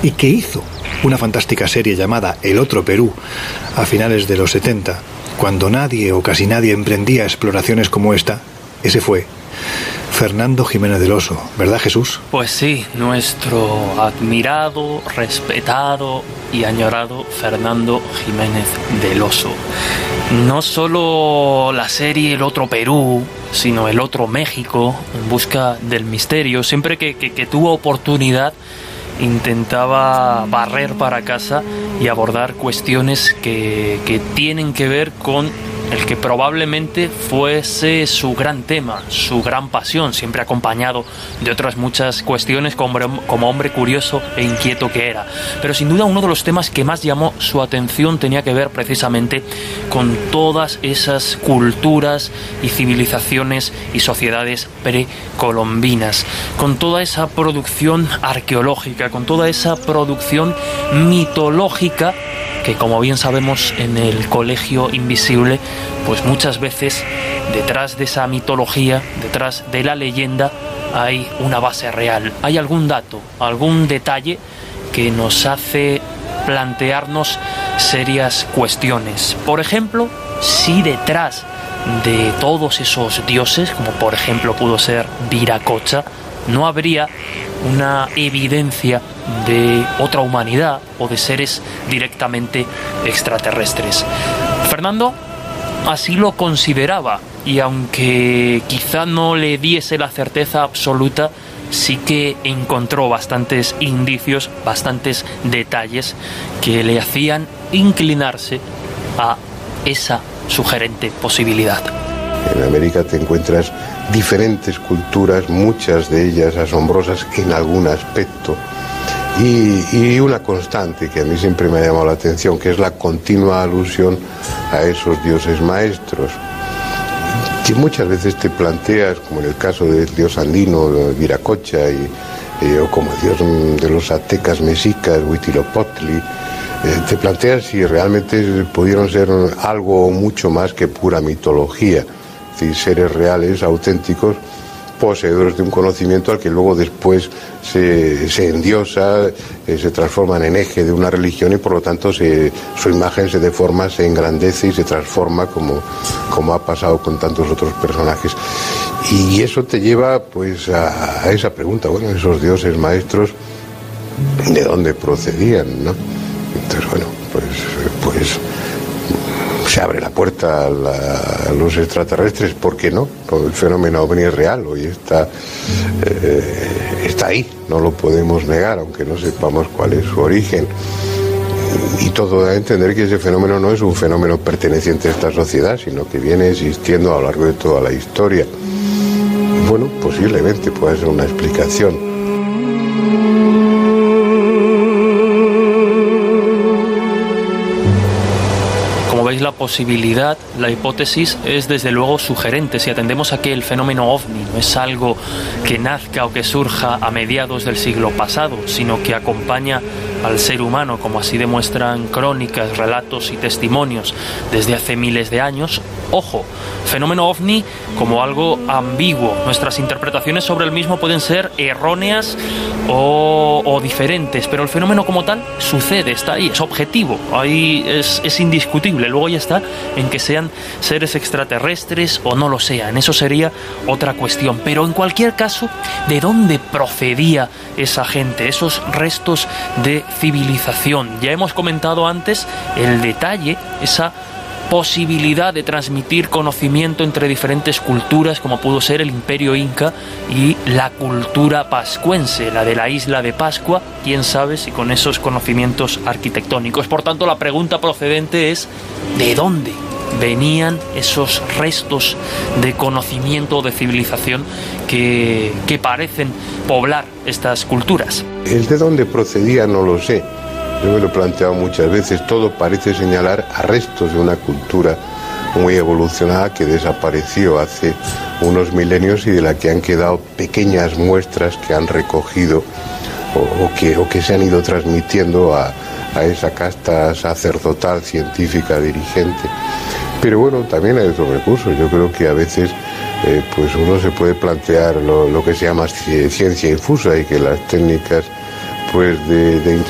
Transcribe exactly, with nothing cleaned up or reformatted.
y que hizo una fantástica serie llamada El Otro Perú a finales de los setenta, cuando nadie o casi nadie emprendía exploraciones como esta. Ese fue Fernando Jiménez del Oso, ¿verdad, Jesús? Pues sí, nuestro admirado, respetado y añorado Fernando Jiménez del Oso. No solo la serie El Otro Perú, sino El Otro México, en busca del misterio. Siempre que, que, que tuvo oportunidad, intentaba barrer para casa y abordar cuestiones que, que tienen que ver con el que probablemente fuese su gran tema, su gran pasión, siempre acompañado de otras muchas cuestiones como, como hombre curioso e inquieto que era. Pero sin duda uno de los temas que más llamó su atención tenía que ver precisamente con todas esas culturas y civilizaciones y sociedades precolombinas, con toda esa producción arqueológica, con toda esa producción mitológica que, como bien sabemos en el Colegio Invisible, pues muchas veces detrás de esa mitología, detrás de la leyenda, hay una base real, hay algún dato, algún detalle que nos hace plantearnos serias cuestiones. Por ejemplo, si detrás de todos esos dioses, como por ejemplo pudo ser Viracocha, no habría una evidencia de otra humanidad o de seres directamente extraterrestres. Fernando así lo consideraba, y aunque quizá no le diese la certeza absoluta, sí que encontró bastantes indicios, bastantes detalles que le hacían inclinarse a esa sugerente posibilidad. En América te encuentras diferentes culturas, muchas de ellas asombrosas en algún aspecto, y, y una constante que a mí siempre me ha llamado la atención, que es la continua alusión a esos dioses maestros, que muchas veces te planteas, como en el caso del dios andino, Viracocha, y, y, o como el dios de los aztecas mexicas, Huitzilopochtli. Eh, te planteas si realmente pudieron ser algo mucho más que pura mitología, es decir, seres reales, auténticos, poseedores de un conocimiento al que luego después se, se endiosa, eh, se transforman en eje de una religión, y por lo tanto se, su imagen se deforma, se engrandece y se transforma, como, como ha pasado con tantos otros personajes. Y eso te lleva pues a, a esa pregunta, bueno, esos dioses maestros, ¿de dónde procedían, no? Entonces, bueno, pues, pues se abre la puerta a, la, a los extraterrestres, ¿por qué no? El fenómeno ovni es real, hoy está, eh, está ahí, no lo podemos negar, aunque no sepamos cuál es su origen. Y todo da a entender que ese fenómeno no es un fenómeno perteneciente a esta sociedad, sino que viene existiendo a lo largo de toda la historia. Bueno, posiblemente pueda ser una explicación. La posibilidad, la hipótesis es desde luego sugerente. Si atendemos a que el fenómeno ovni no es algo que nazca o que surja a mediados del siglo pasado, sino que acompaña al ser humano, como así demuestran crónicas, relatos y testimonios desde hace miles de años. Ojo, fenómeno ovni como algo ambiguo. Nuestras interpretaciones sobre el mismo pueden ser erróneas o, o diferentes, pero el fenómeno como tal sucede, está ahí, es objetivo, ahí es, es indiscutible. Luego ya está en que sean seres extraterrestres o no lo sean, eso sería otra cuestión. Pero en cualquier caso, ¿de dónde procedía esa gente, esos restos de civilización? Ya hemos comentado antes el detalle, esa posibilidad de transmitir conocimiento entre diferentes culturas, como pudo ser el Imperio Inca y la cultura pascuense, la de la isla de Pascua, quién sabe si con esos conocimientos arquitectónicos. Por tanto, la pregunta procedente es ¿de dónde venían esos restos de conocimiento o de civilización que, que parecen poblar estas culturas? El de dónde procedía no lo sé. Yo me lo he planteado muchas veces. Todo parece señalar a restos de una cultura muy evolucionada que desapareció hace unos milenios y de la que han quedado pequeñas muestras que han recogido o, o, que, o que se han ido transmitiendo a, a esa casta sacerdotal, científica, dirigente. Pero bueno, también hay otros recursos. Yo creo que a veces eh, pues uno se puede plantear lo, lo que se llama ciencia infusa, y que las técnicas pues de, de